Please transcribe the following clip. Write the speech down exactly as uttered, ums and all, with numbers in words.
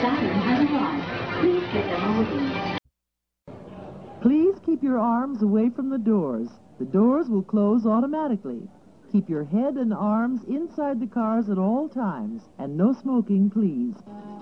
siren has arrived. Please get them moving. Please keep your arms away from the doors. The doors will close automatically. Keep your head and arms inside the cars at all times. And no smoking, please.